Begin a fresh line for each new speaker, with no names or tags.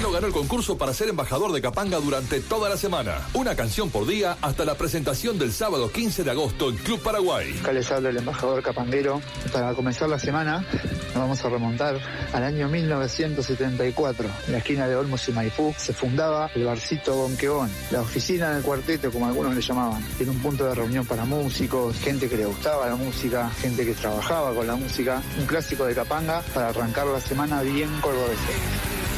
Leo ganó el concurso para ser embajador de Capanga durante toda la semana. Una canción por día hasta la presentación del sábado 15 de agosto en Club Paraguay.
Acá les habla el embajador capanguero. Para comenzar la semana nos vamos a remontar al año 1974. En la esquina de Olmos y Maipú se fundaba el barcito Bonquebón, la oficina del cuarteto, como algunos le llamaban. Tiene un punto de reunión para músicos, gente que le gustaba la música, gente que trabajaba con la música. Un clásico de Capanga para arrancar la semana bien cordobeses.